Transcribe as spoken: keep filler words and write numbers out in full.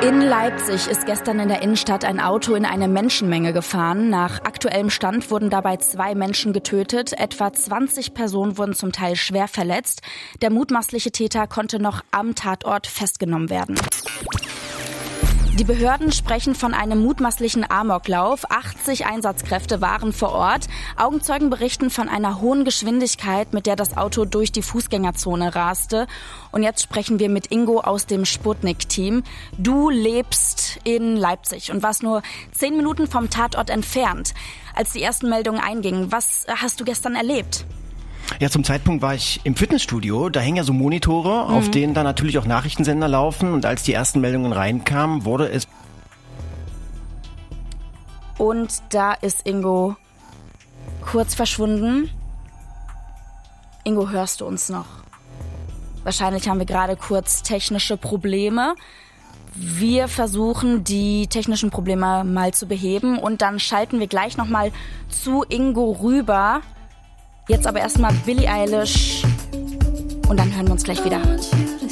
In Leipzig ist gestern in der Innenstadt ein Auto in eine Menschenmenge gefahren. Nach aktuellem Stand wurden dabei zwei Menschen getötet. Etwa zwanzig Personen wurden zum Teil schwer verletzt. Der mutmaßliche Täter konnte noch am Tatort festgenommen werden. Die Behörden sprechen von einem mutmaßlichen Amoklauf. achtzig Einsatzkräfte waren vor Ort. Augenzeugen berichten von einer hohen Geschwindigkeit, mit der das Auto durch die Fußgängerzone raste. Und jetzt sprechen wir mit Ingo aus dem Sputnik-Team. Du lebst in Leipzig und warst nur zehn Minuten vom Tatort entfernt, als die ersten Meldungen eingingen. Was hast du gestern erlebt? Ja, zum Zeitpunkt war ich im Fitnessstudio. Da hängen ja so Monitore, mhm. auf denen dann natürlich auch Nachrichtensender laufen. Und als die ersten Meldungen reinkamen, wurde es... Und da ist Ingo kurz verschwunden. Ingo, hörst du uns noch? Wahrscheinlich haben wir gerade kurz technische Probleme. Wir versuchen, die technischen Probleme mal zu beheben. Und dann schalten wir gleich nochmal zu Ingo rüber. Jetzt aber erstmal Billie Eilish und dann hören wir uns gleich wieder.